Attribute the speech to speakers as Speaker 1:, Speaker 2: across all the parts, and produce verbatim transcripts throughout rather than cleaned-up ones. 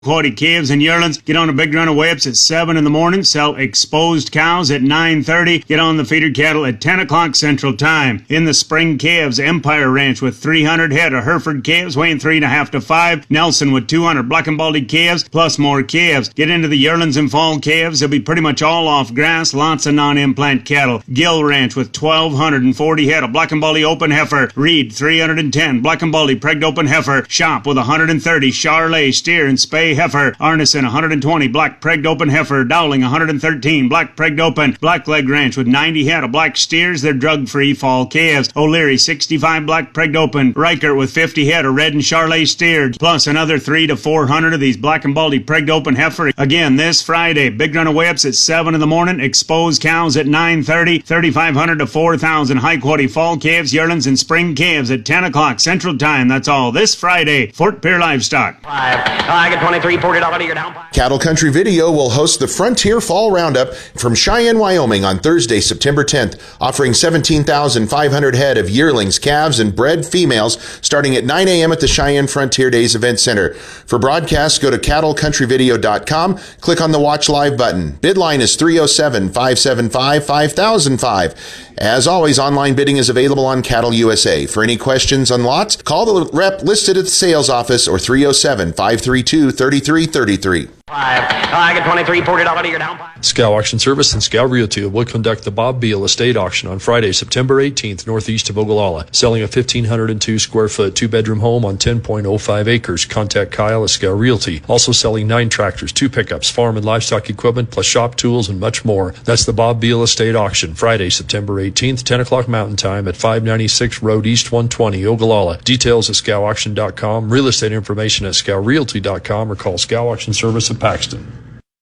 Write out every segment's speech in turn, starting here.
Speaker 1: Quality calves and yearlings. Get on a big run of weigh-ups at seven in the morning. Sell exposed cows at nine thirty. Get on the feeder cattle at ten o'clock Central Time. In the spring calves, Empire Ranch with three hundred head of Hereford calves weighing three and a half to five. Nelson with two hundred black and baldy calves plus more calves. Get into the yearlings and fall calves. They'll be pretty much all off grass. Lots of non-implant cattle. Gill Ranch with twelve forty head of black and baldy open heifer. Reed three hundred ten black and baldy pregged open heifer. Shop with one hundred thirty Charlet steer and spay heifer. Arneson one hundred twenty black pregged open heifer. Dowling one hundred thirteen black pregged open. Blackleg Ranch with ninety head of black steers. They're drug-free fall calves. O'Leary sixty-five black pregged open. Riker with fifty head of red and Charlet steered. Plus another three to four hundred of these black and baldy pregged open heifer. Again this Friday. Big run of weigh-ups at seven in the morning. Exposed cows at nine thirty. thirty-five hundred to four thousand high quality fall calves, yearlings, and spring calves at ten o'clock Central Time. That's all this Friday. Fort Pierre Livestock.
Speaker 2: Five. I get twenty-three, forty dollars, you're down.
Speaker 3: Cattle Country Video will host the Frontier Fall Roundup from Cheyenne, Wyoming on Thursday, September tenth, offering seventeen thousand five hundred head of yearlings, calves, and bred females starting at nine a.m. at the Cheyenne Frontier Days Event Center. For broadcasts, go to cattle country video dot com, click on the Watch Live button. Bid line is three oh seven, five seven five, five thousand five. As always, online bidding is available on Cattle U S A. For any questions on lots, call the rep listed at the sales office or three oh seven, five three two, three three three three.
Speaker 2: Five. I get twenty-three, forty dollars, you're down.
Speaker 4: Scow Auction Service and Scow Realty will conduct the Bob Beal Estate Auction on Friday, September eighteenth, northeast of Ogallala, selling a one thousand five hundred two square foot two-bedroom home on ten point oh five acres. Contact Kyle at Scow Realty. Also selling nine tractors, two pickups, farm and livestock equipment, plus shop tools and much more. That's the Bob Beal Estate Auction, Friday, September eighteenth, ten o'clock Mountain Time at five ninety-six Road East one twenty, Ogallala. Details at scow auction dot com, real estate information at scow realty dot com, or call Scow Auction Service at Paxton.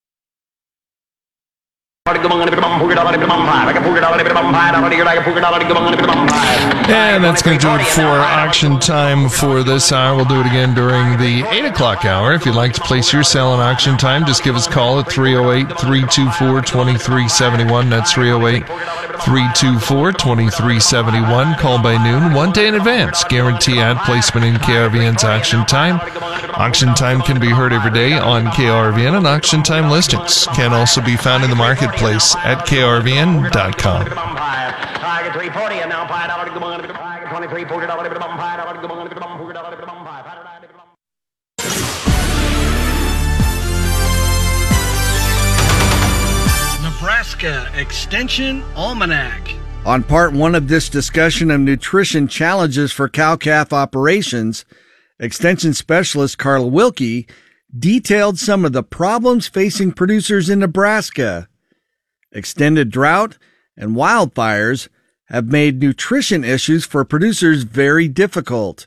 Speaker 5: And that's going to do it for auction time for this hour. We'll do it again during the eight o'clock hour. If you'd like to place your sale on auction time, just give us a call at three oh eight, three two four, two three seven one. That's three oh eight, three two four, two three seven one. Call by noon, one day in advance. Guarantee ad placement in K R V N's auction time. Auction time can be heard every day on K R V N, and auction time listings can also be found in the marketplace at K R V N dot com.
Speaker 6: Nebraska Extension Almanac.
Speaker 7: On part one of this discussion of nutrition challenges for cow-calf operations, Extension Specialist Carla Wilkie detailed some of the problems facing producers in Nebraska. Extended drought and wildfires have made nutrition issues for producers very difficult.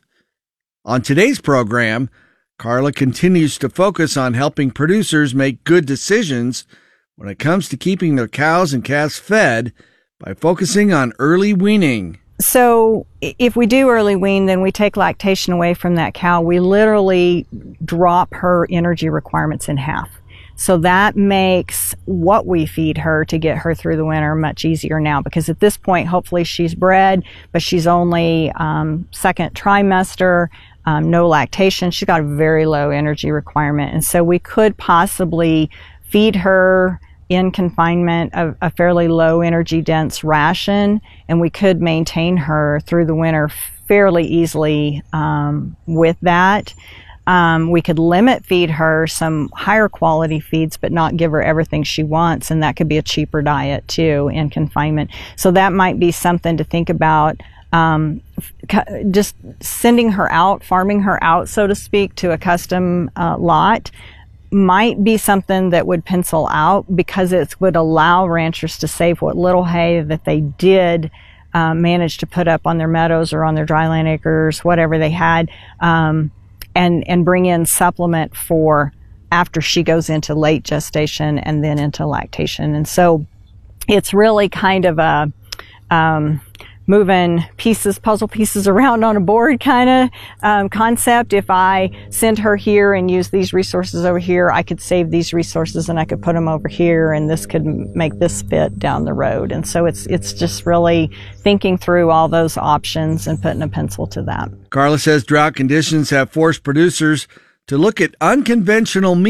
Speaker 7: On today's program, Carla continues to focus on helping producers make good decisions when it comes to keeping their cows and calves fed by focusing on early weaning.
Speaker 8: So if we do early wean, then we take lactation away from that cow. We literally drop her energy requirements in half. So that makes what we feed her to get her through the winter much easier now, because at this point, hopefully she's bred, but she's only um, second trimester, um, no lactation. She's got a very low energy requirement. And so we could possibly feed her in confinement a, a fairly low energy dense ration, and we could maintain her through the winter fairly easily um, with that. Um, we could limit feed her some higher quality feeds, but not give her everything she wants, and that could be a cheaper diet too in confinement. So that might be something to think about. Um, just sending her out, farming her out, so to speak, to a custom uh, lot might be something that would pencil out, because it would allow ranchers to save what little hay that they did uh, manage to put up on their meadows or on their dryland acres, whatever they had, um, and and bring in supplement for after she goes into late gestation and then into lactation. And so it's really kind of a um, moving pieces, puzzle pieces around on a board kind of um, concept. If I send her here and use these resources over here, I could save these resources and I could put them over here, and this could make this fit down the road. And so it's it's just really thinking through all those options and putting a pencil to that.
Speaker 7: Carla says drought conditions have forced producers to look at unconventional meat